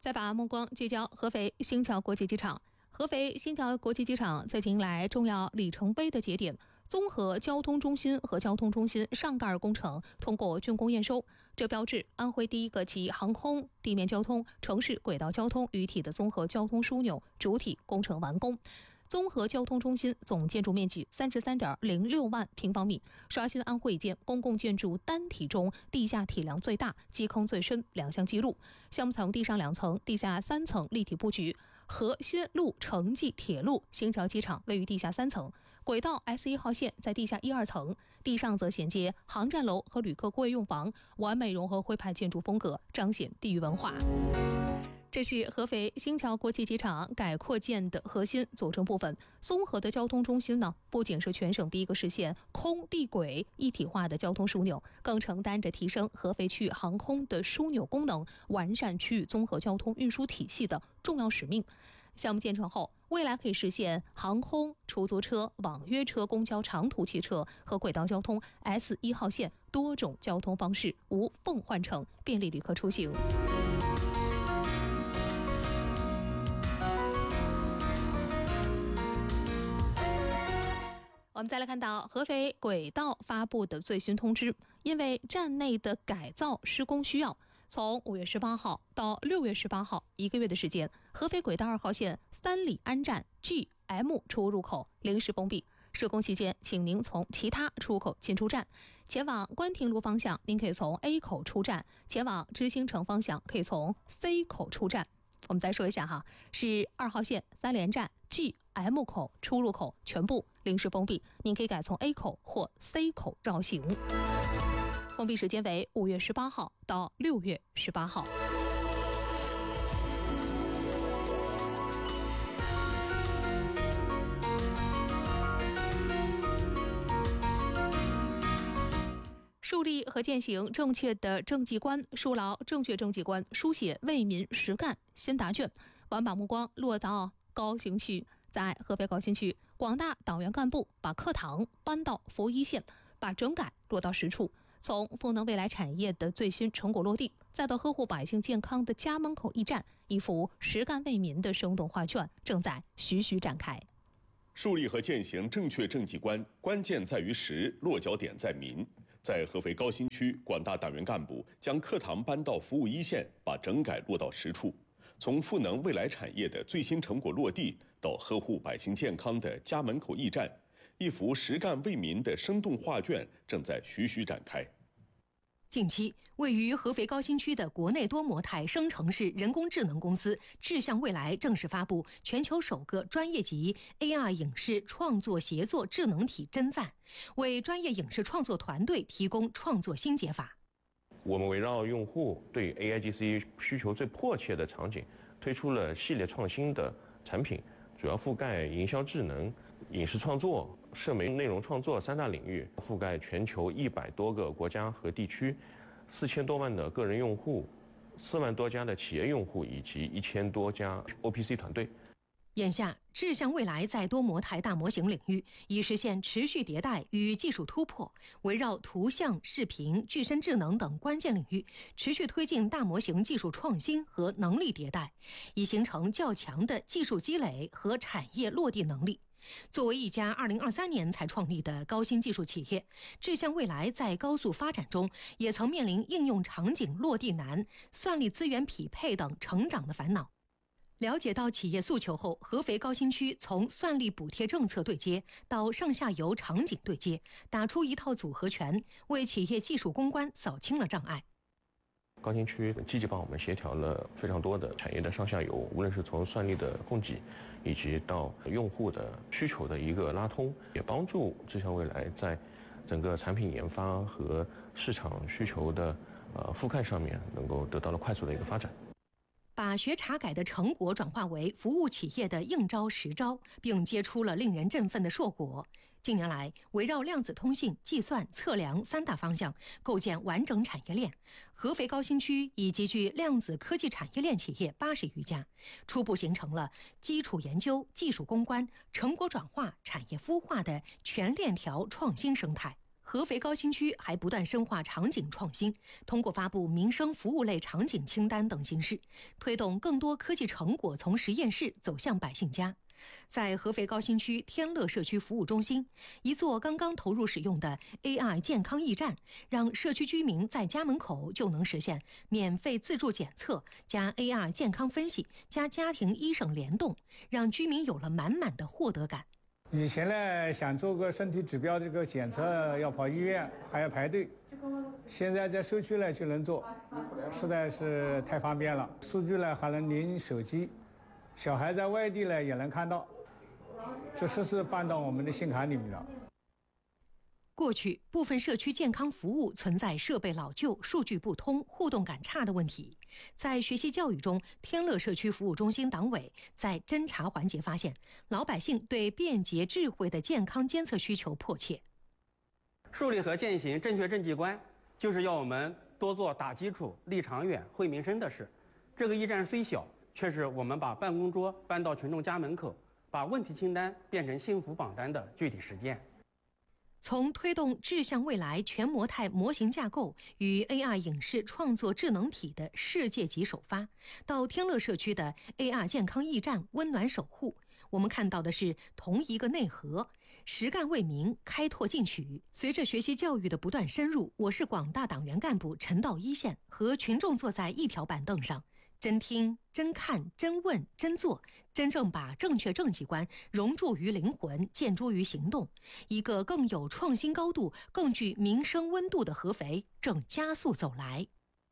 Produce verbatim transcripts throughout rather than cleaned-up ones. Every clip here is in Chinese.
再把目光聚焦合肥新桥国际机场。合肥新桥国际机场在迎来重要里程碑的节点，综合交通中心和交通中心上盖工程通过竣工验收，这标志安徽第一个集航空、地面交通、城市轨道交通于一体的综合交通枢纽主体工程完工。综合交通中心总建筑面积三十三点零六万平方米，刷新安徽一建公共建筑单体中地下体量最大、基坑最深两项纪录。项目采用地上两层、地下三层立体布局，核心路城际铁路新桥机场位于地下三层，轨道 S 一 号线在地下一二层，地上则衔接航站楼和旅客过夜用房，完美融合徽派建筑风格，彰显地域文化。这是合肥新桥国际机场改扩建的核心组成部分。综合的交通中心呢，不仅是全省第一个实现空地轨一体化的交通枢纽，更承担着提升合肥区域航空的枢纽功能，完善区域综合交通运输体系的重要使命。项目建成后，未来可以实现航空、出租车、网约车、公交长途汽车和轨道交通 S 一 号线多种交通方式无缝换乘，便利旅客出行。我们再来看到合肥轨道发布的最新通知，因为站内的改造施工需要，从五月十八号到六月十八号一个月的时间，合肥轨道二号线三里安站 G M 出入口临时封闭。施工期间，请您从其他出口进出站。前往关亭路方向，您可以从 A 口出站；前往知兴城方向，可以从 C 口出站。我们再说一下哈，是二号线三连站 G M 口出入口全部临时封闭，您可以改从 A 口或 C 口绕行。封闭时间为五月十八号到六月十八号。树立和践行正确的政绩观，树牢正确政绩观，书写为民实干新答卷。我们把目光落到高新区，在合肥高新区，广大党员干部把课堂搬到服务一线，把整改落到实处。从赋能未来产业的最新成果落地，再到呵护百姓健康的家门口驿站，一幅实干为民的生动画卷正在徐徐展开。 树立和践行正确政绩观，关键在于实，落脚点在民。在合肥高新区，广大党员干部将课堂搬到服务一线，把整改落到实处。从赋能未来产业的最新成果落地，到呵护百姓健康的家门口驿站，一幅实干为民的生动画卷正在徐徐展开。 近期，位于合肥高新区的国内多模态生成式人工智能公司智向未来正式发布全球首个专业级 A R 影视创作协作智能体真赞，为专业影视创作团队提供创作新解法。 我们围绕用户对 A I G C 需求最迫切的场景，推出了系列创新的产品，主要覆盖营销智能、影视创作、社媒内容创作三大领域，覆盖全球一百多个国家和地区，四千多万的个人用户，四万多家的企业用户以及一千多家 O P C 团队。 眼下，智向未来在多模态大模型领域已实现持续迭代与技术突破，围绕图像、视频、具身智能等关键领域，持续推进大模型技术创新和能力迭代，已形成较强的技术积累和产业落地能力。作为一家二零二三年才创立的高新技术企业，智向未来在高速发展中，也曾面临应用场景落地难、算力资源匹配等成长的烦恼。了解到企业诉求后，合肥高新区从算力补贴政策对接到上下游场景对接，打出一套组合拳，为企业技术攻关扫清了障碍。 高新区积极帮我们协调了非常多的产业的上下游，无论是从算力的供给，以及到用户的需求的一个拉通，也帮助智向未来在整个产品研发和市场需求的呃覆盖上面能够得到了快速的一个发展。 把学茶改的成果转化为服务企业的应招实招，并结出了令人振奋的硕果。近年来，围绕量子通信、计算、测量三大方向，构建完整产业链。合肥高新区已集聚量子科技产业链企业八十余家，初步形成了基础研究、技术攻关、成果转化、产业孵化的全链条创新生态。 合肥高新区还不断深化场景创新，通过发布民生服务类场景清单等形式，推动更多科技成果从实验室走向百姓家。在合肥高新区天乐社区服务中心，一座刚刚投入使用的 A I 健康驿站，让社区居民在家门口就能实现免费自助检测加 A I 健康分析加家庭医生联动，让居民有了满满的获得感。 以前呢，想做个身体指标这个检测要跑医院还要排队，现在在社区呢就能做，实在是太方便了。数据呢还能连手机，小孩在外地呢也能看到，这实时办到我们的信卡里面了。 过去部分社区健康服务存在设备老旧、数据不通、互动感差的问题。在学习教育中，天乐社区服务中心党委在侦查环节发现，老百姓对便捷智慧的健康监测需求迫切。 树立和践行正确政绩观，就是要我们多做打基础、立长远、惠民生的事。这个驿站虽小，却是我们把办公桌搬到群众家门口，把问题清单变成幸福榜单的具体实践。 从推动智向未来全模态模型架构与 A I 影视创作智能体的世界级首发，到天乐社区的 A R 健康驿站温暖守护，我们看到的是同一个内核，实干为民，开拓进取。随着学习教育的不断深入，我市广大党员干部沉到一线，和群众坐在一条板凳上，真听、真看、真问、真做，真正把正确政绩观融铸于灵魂，建诸于行动。一个更有创新高度、更具民生温度的合肥正加速走来。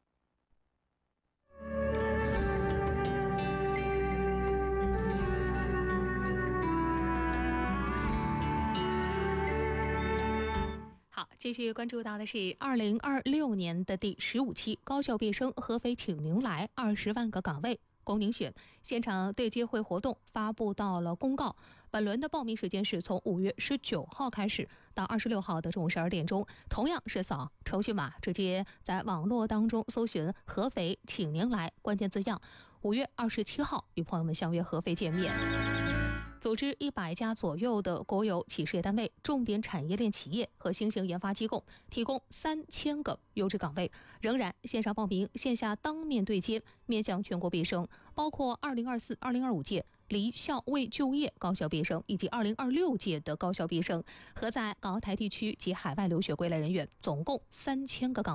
好，继续关注到的是二零二六年的第十五期高校毕业生合肥请您来二十万个岗位供您选现场对接会活动发布到了公告。本轮的报名时间是从五月十九号开始到二十六号的中午十二点钟，同样是扫程序码，直接在网络当中搜寻合肥请您来关键字样，五月二十七号与朋友们相约合肥见面。组织一百家左右的国有企事业单位、重点产业链企业和新型研发机构，提供三千个优质岗位，仍然线上报名、线下当面对接，面向全国毕业生，包括二零二四、二零二五届离校未就业高校毕业生以及二零二六届的高校毕业生和在港澳台地区及海外留学归来人员，总共三千个岗位。